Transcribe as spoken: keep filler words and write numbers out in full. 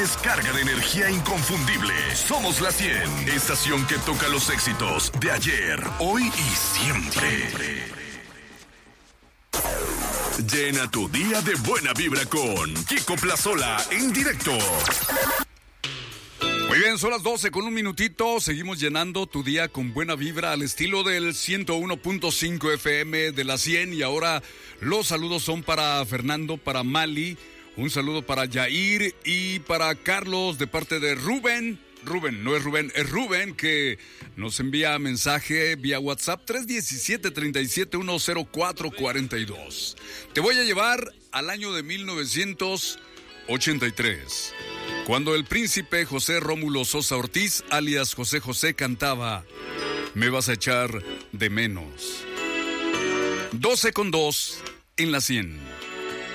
descarga de energía inconfundible. Somos la cien, estación que toca los éxitos de ayer, hoy y siempre. Llena tu día de buena vibra con Kiko Plazola en directo. Muy bien, son las doce con un minutito. Seguimos llenando tu día con buena vibra al estilo del ciento uno punto cinco F M de la cien. Y ahora los saludos son para Fernando, para Mali, un saludo para Yair y para Carlos de parte de Rubén. Rubén, no es Rubén, es Rubén que nos envía mensaje vía WhatsApp tres uno siete, tres siete uno cero cuatro cuatro dos. Te voy a llevar al año de mil novecientos ochenta y tres. Cuando el príncipe José Rómulo Sosa Ortiz, alias José José, cantaba Me vas a echar de menos. doce con dos en la cien.